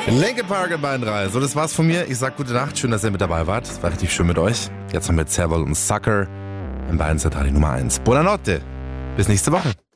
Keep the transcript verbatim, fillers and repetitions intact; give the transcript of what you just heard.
Linkin Park in Bayern drei. So, das war's von mir. Ich sag gute Nacht. Schön, dass ihr mit dabei wart. Es war richtig schön mit euch. Jetzt noch mit Serval und Sucker in Bayern Zentrale Nummer eins. Buonanotte. Bis nächste Woche.